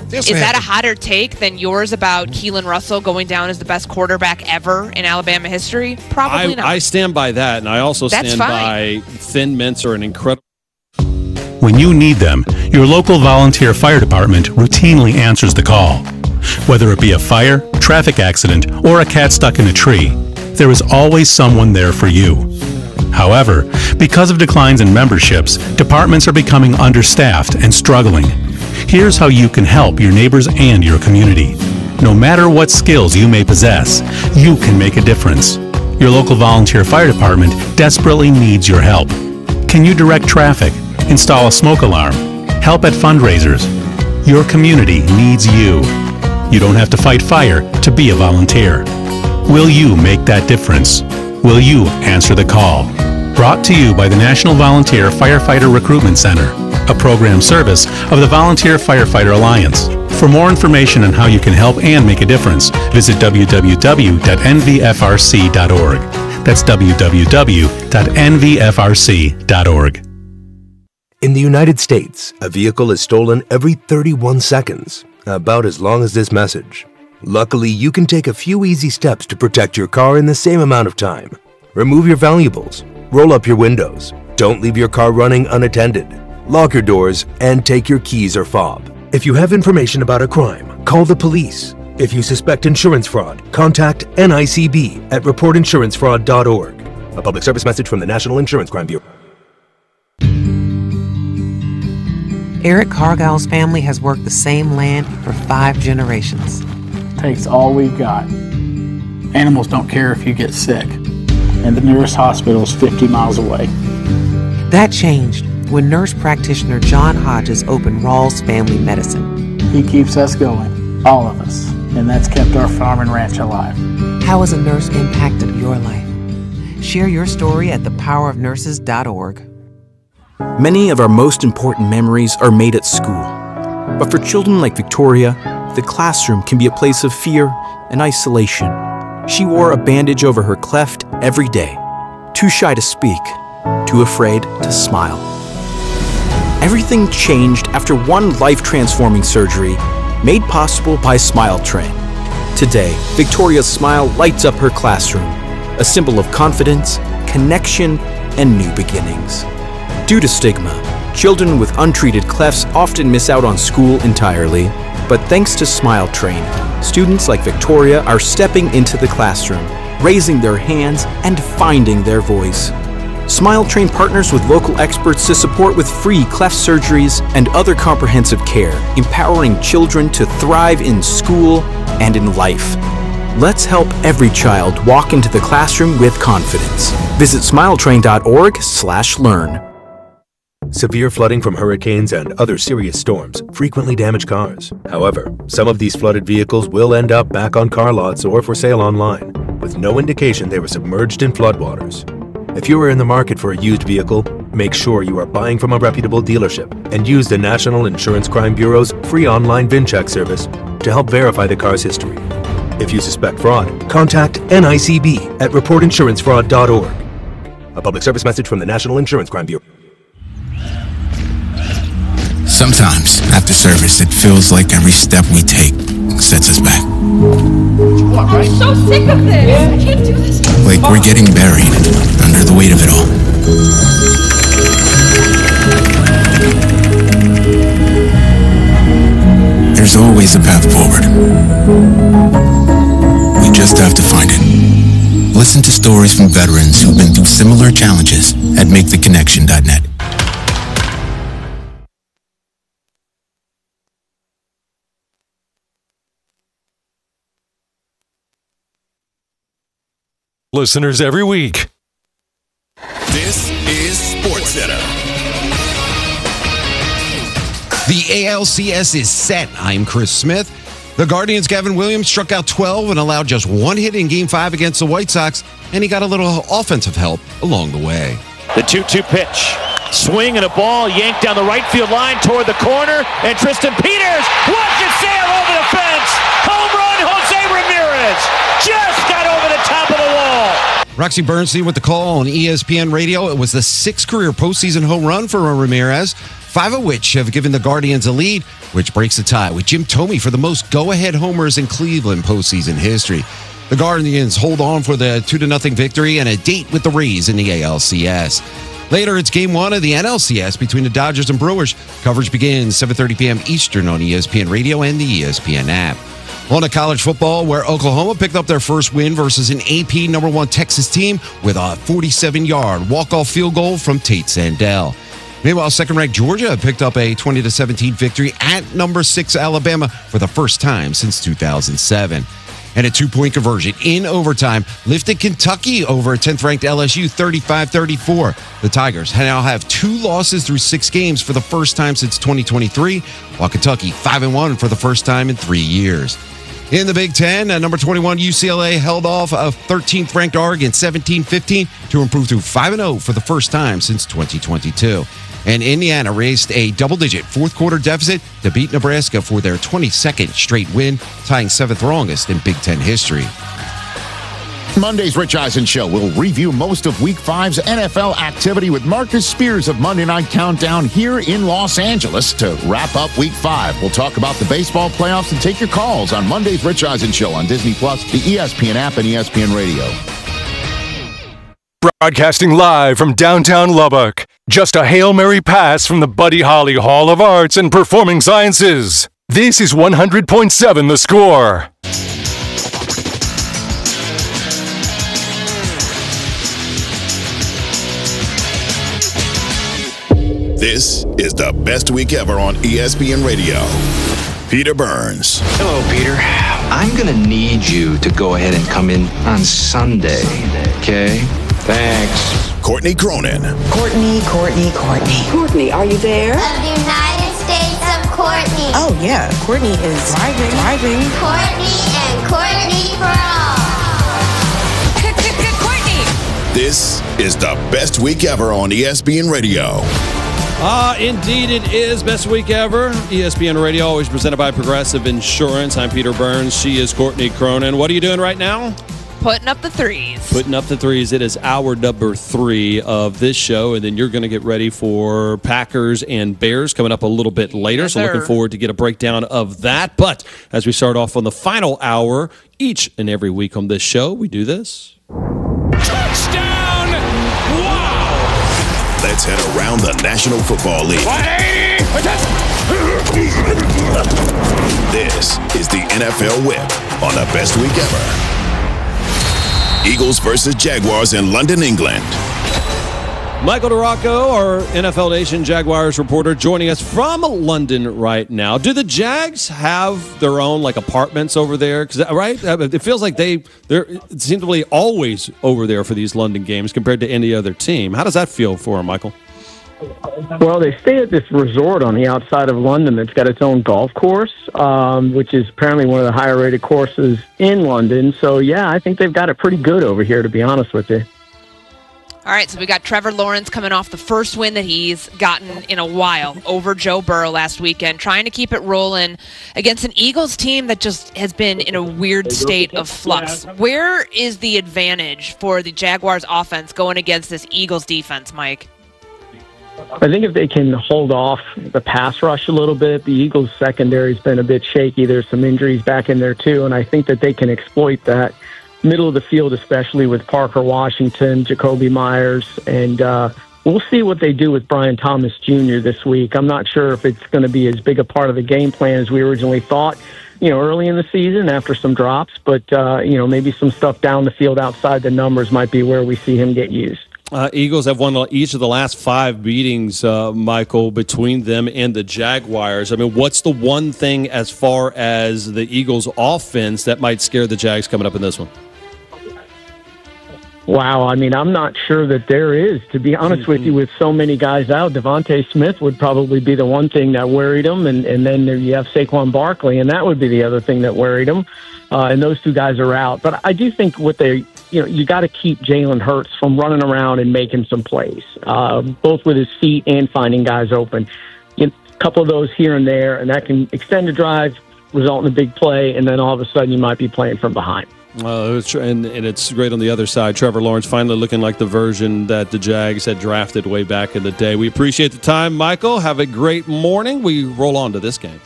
Is that a hotter take than yours about Keelan Russell going down as the best quarterback ever in Alabama history? Probably not. I stand by that, and I also That's stand by Thin Mints are an incredible. When you need them, your local volunteer fire department routinely answers the call. Whether it be a fire, traffic accident, or a cat stuck in a tree, there is always someone there for you. However, because of declines in memberships, departments are becoming understaffed and struggling. Here's how you can help your neighbors and your community. No matter what skills you may possess, you can make a difference. Your local volunteer fire department desperately needs your help. Can you direct traffic, install a smoke alarm, help at fundraisers? Your community needs you. You don't have to fight fire to be a volunteer. Will you make that difference? Will you answer the call? Brought to you by the National Volunteer Firefighter Recruitment Center, a program service of the Volunteer Firefighter Alliance. For more information on how you can help and make a difference, visit www.nvfrc.org. That's www.nvfrc.org. In the United States, a vehicle is stolen every 31 seconds, about as long as this message. Luckily, you can take a few easy steps to protect your car in the same amount of time. Remove your valuables, roll up your windows, don't leave your car running unattended, lock your doors, and take your keys or fob. If you have information about a crime, call the police. If you suspect insurance fraud, contact NICB at reportinsurancefraud.org. A public service message from the National Insurance Crime Bureau. Eric Cargile's family has worked the same land for 5 generations. Takes all we've got. Animals don't care if you get sick, and the nearest hospital is 50 miles away. That changed when nurse practitioner John Hodges opened Rawls Family Medicine. He keeps us going, all of us, and that's kept our farm and ranch alive. How has a nurse impacted your life? Share your story at thepowerofnurses.org. Many of our most important memories are made at school. But for children like Victoria, the classroom can be a place of fear and isolation. She wore a bandage over her cleft every day, too shy to speak, too afraid to smile. Everything changed after one life-transforming surgery made possible by Smile Train. Today, Victoria's smile lights up her classroom, a symbol of confidence, connection, and new beginnings. Due to stigma, children with untreated clefts often miss out on school entirely. But thanks to Smile Train, students like Victoria are stepping into the classroom, raising their hands, and finding their voice. Smile Train partners with local experts to support with free cleft surgeries and other comprehensive care, empowering children to thrive in school and in life. Let's help every child walk into the classroom with confidence. Visit smiletrain.org/learn. Severe flooding from hurricanes and other serious storms frequently damage cars. However, some of these flooded vehicles will end up back on car lots or for sale online, with no indication they were submerged in floodwaters. If you are in the market for a used vehicle, make sure you are buying from a reputable dealership and use the National Insurance Crime Bureau's free online VIN check service to help verify the car's history. If you suspect fraud, contact NICB at reportinsurancefraud.org. A public service message from the National Insurance Crime Bureau. Sometimes, after service, it feels like every step we take sets us back. I'm so sick of this. I can't do this. Like we're getting buried under the weight of it all. There's always a path forward. We just have to find it. Listen to stories from veterans who've been through similar challenges at MakeTheConnection.net. Listeners every week. This is SportsCenter. The ALCS is set. I'm Chris Smith. The Guardians' Gavin Williams struck out 12 and allowed just one hit in Game 5 against the White Sox, and he got a little offensive help along the way. The 2-2 pitch. Swing and a ball yanked down the right field line toward the corner, and Tristan Peters watch it sail over the fence. Home run, Jose Ramirez. Just got over the top of the wall. Roxy Bernstein with the call on ESPN Radio. It was the 6th career postseason home run for Ramirez. 5 of which have given the Guardians a lead, which breaks the tie with Jim Thome for the most go-ahead homers in Cleveland postseason history. The Guardians hold on for the 2-0 victory and a date with the Rays in the ALCS. Later, it's Game 1 of the NLCS between the Dodgers and Brewers. Coverage begins 7:30 p.m. Eastern on ESPN Radio and the ESPN app. On to college football, where Oklahoma picked up their first win versus an AP number 1 Texas team with a 47-yard walk-off field goal from Tate Sandell. Meanwhile, second-ranked Georgia picked up a 20-17 victory at number 6 Alabama for the first time since 2007. And a 2-point conversion in overtime lifted Kentucky over 10th-ranked LSU 35-34. The Tigers now have 2 losses through 6 games for the first time since 2023, while Kentucky 5-1 for the first time in 3 years. In the Big Ten, number 21 UCLA held off a 13th-ranked Oregon 17-15 to improve to 5-0 for the first time since 2022. And Indiana raced a double-digit fourth-quarter deficit to beat Nebraska for their 22nd straight win, tying 7th longest in Big Ten history. Monday's Rich Eisen Show will review most of Week 5's NFL activity with Marcus Spears of Monday Night Countdown here in Los Angeles to wrap up Week 5. We'll talk about the baseball playoffs and take your calls on Monday's Rich Eisen Show on Disney+, the ESPN app, and ESPN Radio. Broadcasting live from downtown Lubbock. Just a Hail Mary pass from the Buddy Holly Hall of Arts and Performing Sciences. This is 100.7 The Score. This is the best week ever on ESPN Radio. Peter Burns. Hello, Peter. I'm going to need you to go ahead and come in on Sunday, okay? Thanks. Courtney Cronin. Courtney, are you there? Of the United States of Courtney. Oh, yeah. Courtney is driving. Courtney and Courtney for all. Courtney. This is the best week ever on ESPN Radio. Indeed it is. Best week ever. ESPN Radio, always presented by Progressive Insurance. I'm Peter Burns. She is Courtney Cronin. What are you doing right now? Putting up the threes. Putting up the threes. It is hour number 3 of this show, and then you're going to get ready for Packers and Bears coming up a little bit later. Yes, so looking forward to get a breakdown of that. But as we start off on the final hour, each and every week on this show, we do this. Touchdown! Wow! Let's head around the National Football League. This is the NFL Whip on the best week ever. Eagles versus Jaguars in London, England. Michael DeRocco, our NFL Nation Jaguars reporter, joining us from London right now. Do the Jags have their own apartments over there? Because right, it feels like they're seem to be always over there for these London games compared to any other team. How does that feel for them, Michael? Well, they stay at this resort on the outside of London that's got its own golf course, which is apparently one of the higher-rated courses in London. So, yeah, I think they've got it pretty good over here, to be honest with you. All right, so we got Trevor Lawrence coming off the first win that he's gotten in a while over Joe Burrow last weekend, trying to keep it rolling against an Eagles team that just has been in a weird state of flux. Where is the advantage for the Jaguars offense going against this Eagles defense, Mike? I think if they can hold off the pass rush a little bit, the Eagles' secondary has been a bit shaky. There's some injuries back in there, too, and I think that they can exploit that middle of the field, especially with Parker Washington, Jacoby Myers, and we'll see what they do with Brian Thomas Jr. this week. I'm not sure if it's going to be as big a part of the game plan as we originally thought, early in the season after some drops, but, maybe some stuff down the field outside the numbers might be where we see him get used. Eagles have won each of the last 5 meetings, Michael, between them and the Jaguars. I mean, what's the one thing as far as the Eagles' offense that might scare the Jags coming up in this one? Wow, I mean, I'm not sure that there is, to be honest with you, with so many guys out. Devontae Smith would probably be the one thing that worried him, and then you have Saquon Barkley, and that would be the other thing that worried him, and those 2 guys are out. But I do think you got to keep Jalen Hurts from running around and making some plays, both with his feet and finding guys open. A couple of those here and there, and that can extend a drive, result in a big play, and then all of a sudden you might be playing from behind. And it's great on the other side. Trevor Lawrence finally looking like the version that the Jags had drafted way back in the day. We appreciate the time, Michael. Have a great morning. We roll on to this game.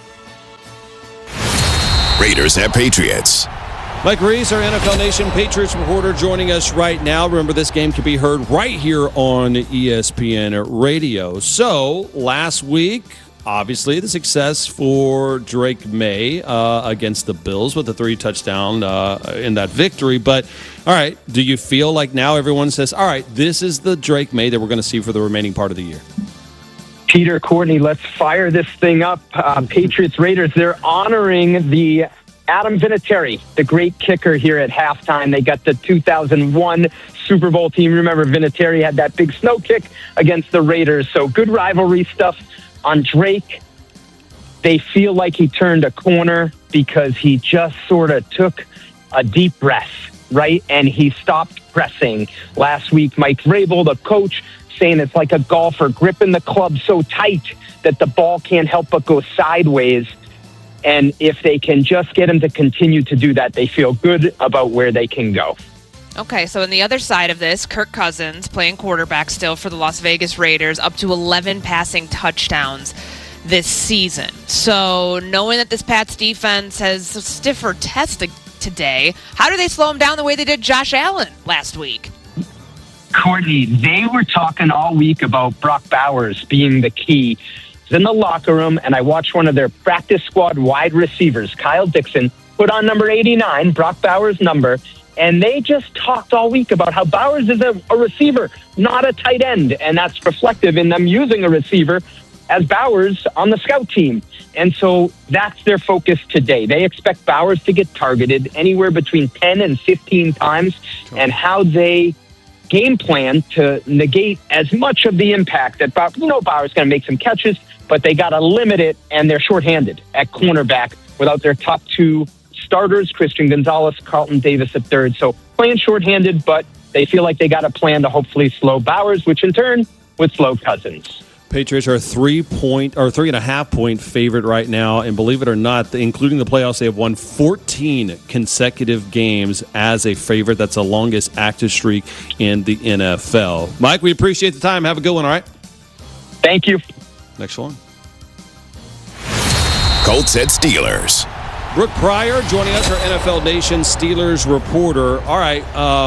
Raiders at Patriots. Mike Reese, our NFL Nation Patriots reporter, joining us right now. Remember, this game can be heard right here on ESPN Radio. So, last week, obviously, the success for Drake May against the Bills with the 3 touchdown in that victory. But, all right, do you feel like now everyone says, all right, this is the Drake May that we're going to see for the remaining part of the year? Peter, Courtney, let's fire this thing up. Patriots, Raiders, they're honoring the Adam Vinatieri, the great kicker here at halftime. They got the 2001 Super Bowl team. Remember, Vinatieri had that big snow kick against the Raiders. So good rivalry stuff on Drake. They feel like he turned a corner because he just sort of took a deep breath, right? And he stopped pressing. Last week, Mike Vrabel, the coach, saying it's like a golfer gripping the club so tight that the ball can't help but go sideways. And if they can just get him to continue to do that, they feel good about where they can go. Okay, so on the other side of this, Kirk Cousins playing quarterback still for the Las Vegas Raiders, up to 11 passing touchdowns this season. So knowing that this Pats defense has a stiffer test today, how do they slow him down the way they did Josh Allen last week? Courtney, they were talking all week about Brock Bowers being the key. In the locker room, and I watched one of their practice squad wide receivers, Kyle Dixon, put on number 89, Brock Bowers' number, and they just talked all week about how Bowers is a receiver, not a tight end, and that's reflective in them using a receiver as Bowers on the scout team. And so that's their focus today. They expect Bowers to get targeted anywhere between 10 and 15 times, and how they game plan to negate as much of the impact that Bowers is going to make some catches, but they got to limit it, and they're shorthanded at cornerback without their top 2 starters, Christian Gonzalez, Carlton Davis at third. So playing shorthanded, but they feel like they got a plan to hopefully slow Bowers, which in turn would slow Cousins. Patriots are a 3.5 point favorite right now, and believe it or not, including the playoffs, they have won 14 consecutive games as a favorite. That's the longest active streak in the NFL. Mike, we appreciate the time. Have a good one, all right? Thank you. Next one. Colts at Steelers. Brooke Pryor joining us, our NFL Nation Steelers reporter. All right,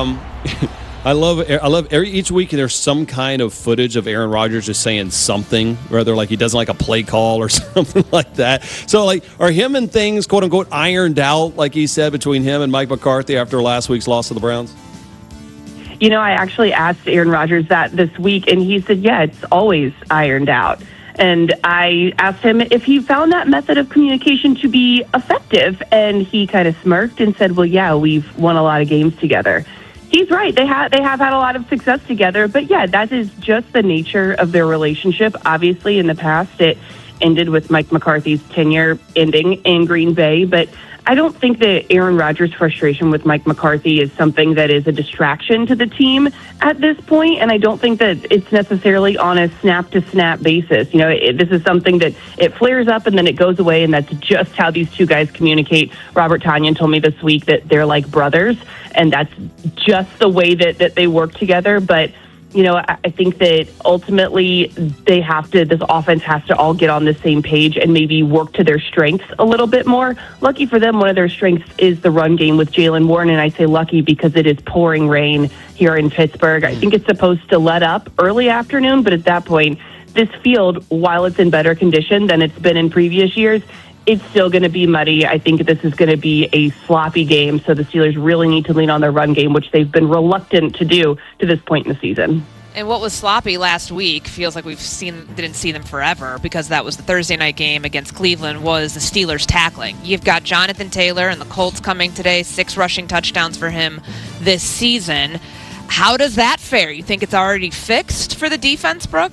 I love each week there's some kind of footage of Aaron Rodgers just saying something, whether like he doesn't like a play call or something like that. So like, are him and things quote unquote ironed out, like he said, between him and Mike McCarthy after last week's loss to the Browns? You know, I actually asked Aaron Rodgers that this week, and he said, yeah, it's always ironed out. And I asked him if he found that method of communication to be effective, and he kind of smirked and said, well, yeah, we've won a lot of games together. He's right. They have had a lot of success together, but yeah, that is just the nature of their relationship. Obviously, in the past, it ended with Mike McCarthy's tenure ending in Green Bay, but I don't think that Aaron Rodgers' frustration with Mike McCarthy is something that is a distraction to the team at this point, and I don't think that it's necessarily on a snap-to-snap basis. You know, this is something that it flares up and then it goes away, and that's just how these two guys communicate. Robert Tonyan told me this week that they're like brothers, and that's just the way that they work together. But you know, I think that ultimately this offense has to all get on the same page and maybe work to their strengths a little bit more. Lucky for them, one of their strengths is the run game with Jaylen Warren, and I say lucky because it is pouring rain here in Pittsburgh. I think it's supposed to let up early afternoon, but at that point, this field, while it's in better condition than it's been in previous years, it's still going to be muddy. I think this is going to be a sloppy game, so the Steelers really need to lean on their run game, which they've been reluctant to do to this point in the season. And what was sloppy last week, feels like didn't see them forever, because that was the Thursday night game against Cleveland, was the Steelers tackling. You've got Jonathan Taylor and the Colts coming today, 6 rushing touchdowns for him this season. How does that fare? You think it's already fixed for the defense, Brooke?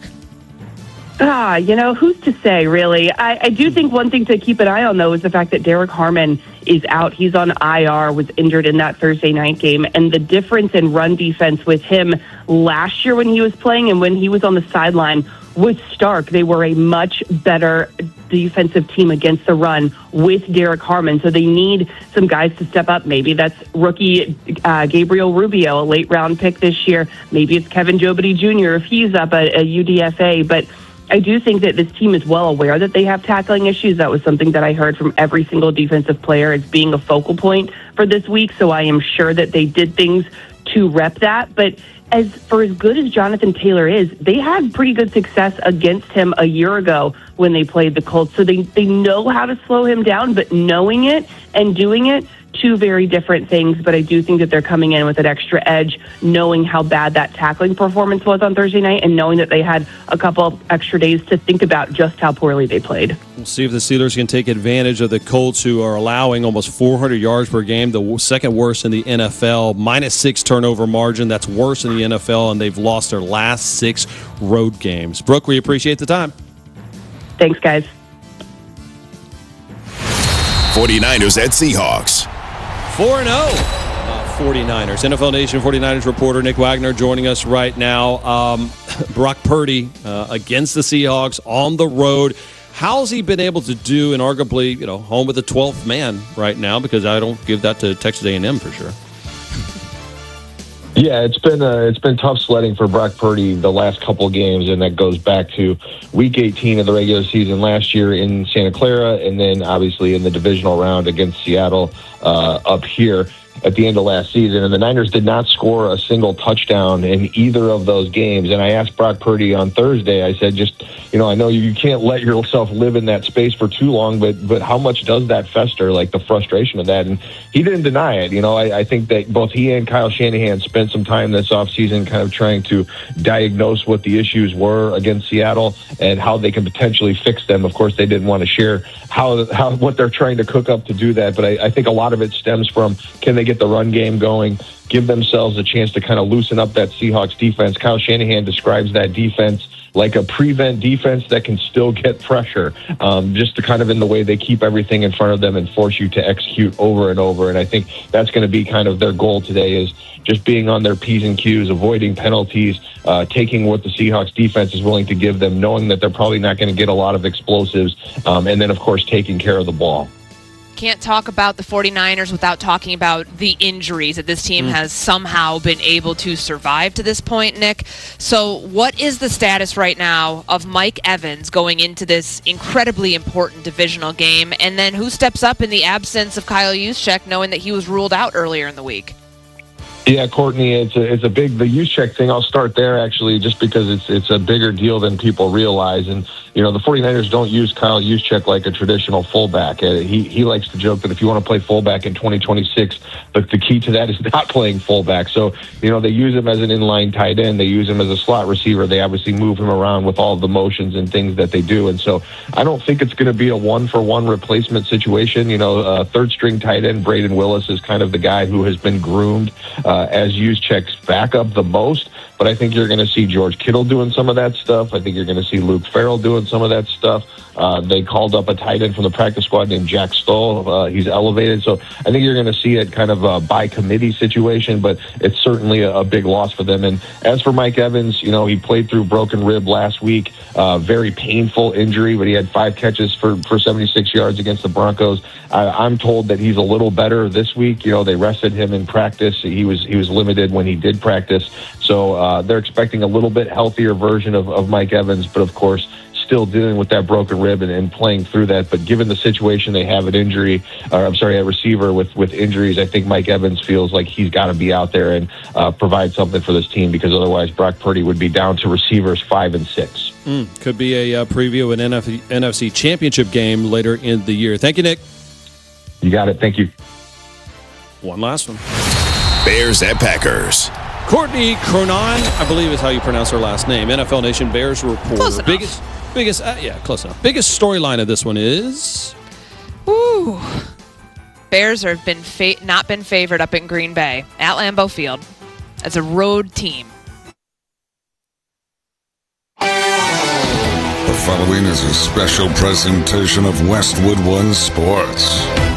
You know, who's to say, really? I do think one thing to keep an eye on, though, is the fact that Derek Harmon is out. He's on IR, was injured in that Thursday night game. And the difference in run defense with him last year when he was playing and when he was on the sideline with Stark, they were a much better defensive team against the run with Derek Harmon. So they need some guys to step up. Maybe that's rookie Gabriel Rubio, a late-round pick this year. Maybe it's Kevin Jobity Jr. if he's up at a UDFA. But I do think that this team is well aware that they have tackling issues. That was something that I heard from every single defensive player as being a focal point for this week. So I am sure that they did things to rep that. But as good as Jonathan Taylor is, they had pretty good success against him a year ago when they played the Colts. So they know how to slow him down, but knowing it and doing it, two very different things. But I do think that they're coming in with an extra edge, knowing how bad that tackling performance was on Thursday night and knowing that they had a couple extra days to think about just how poorly they played. We'll see if the Steelers can take advantage of the Colts, who are allowing almost 400 yards per game, the second worst in the NFL, -6 turnover margin. That's worse in the NFL, and they've lost their last 6 road games. Brooke, we appreciate the time. Thanks, guys. 49ers at Seahawks. 4-0. 49ers. NFL Nation 49ers reporter Nick Wagner joining us right now. Brock Purdy against the Seahawks on the road. How's he been able to do, and arguably, home with the 12th man right now? Because I don't give that to Texas A&M for sure. Yeah, it's been tough sledding for Brock Purdy the last couple of games, and that goes back to Week 18 of the regular season last year in Santa Clara, and then obviously in the divisional round against Seattle up here at the end of last season. And the Niners did not score a single touchdown in either of those games. And I asked Brock Purdy on Thursday, I said, I know you can't let yourself live in that space for too long, but how much does that fester, like the frustration of that? And he didn't deny it. I think that both he and Kyle Shanahan spent some time this offseason kind of trying to diagnose what the issues were against Seattle and how they can potentially fix them. Of course, they didn't want to share how what they're trying to cook up to do that, but I think a lot of it stems from, can they get the run game going, give themselves a chance to kind of loosen up that Seahawks defense. Kyle Shanahan describes that defense like a prevent defense that can still get pressure, just to kind of in the way they keep everything in front of them and force you to execute over and over. And I think that's going to be kind of their goal today, is just being on their P's and Q's, avoiding penalties, taking what the Seahawks defense is willing to give them, knowing that they're probably not going to get a lot of explosives, and then, of course, taking care of the ball. Can't talk about the 49ers without talking about the injuries that this team has somehow been able to survive to this point, Nick. So what is the status right now of Mike Evans going into this incredibly important divisional game? And then who steps up in the absence of Kyle Juszczyk, knowing that he was ruled out earlier in the week? Yeah, Courtney, it's a big, the Juszczyk thing, I'll start there actually, just because it's a bigger deal than people realize. And, the 49ers don't use Kyle Juszczyk like a traditional fullback. He likes to joke that if you want to play fullback in 2026, but the key to that is not playing fullback. So, they use him as an inline tight end. They use him as a slot receiver. They obviously move him around with all of the motions and things that they do. And so I don't think it's going to be a one-for-one replacement situation. Third string tight end Braden Willis is kind of the guy who has been groomed as Juszczyk's backup the most. But I think you're going to see George Kittle doing some of that stuff. I think you're going to see Luke Farrell doing some of that stuff. They called up a tight end from the practice squad named Jack Stoll. He's elevated. So I think you're going to see it kind of a by committee situation, but it's certainly a big loss for them. And as for Mike Evans, he played through broken rib last week. Very painful injury, but he had 5 catches for 76 yards against the Broncos. I'm told that he's a little better this week. They rested him in practice. He was limited when he did practice. So they're expecting a little bit healthier version of Mike Evans, but of course, still dealing with that broken rib and playing through that. But given the situation they have at receiver with injuries, I think Mike Evans feels like he's got to be out there and provide something for this team, because otherwise Brock Purdy would be down to receivers 5 and 6. Could be a preview of an NFC Championship game later in the year. Thank you, Nick. You got it. Thank you. One last one. Bears at Packers. Courtney Cronin, I believe is how you pronounce her last name. NFL Nation Bears reporter. Close enough. Close enough. Biggest storyline of this one is... Bears have been not been favored up in Green Bay at Lambeau Field as a road team. The following is a special presentation of Westwood One Sports.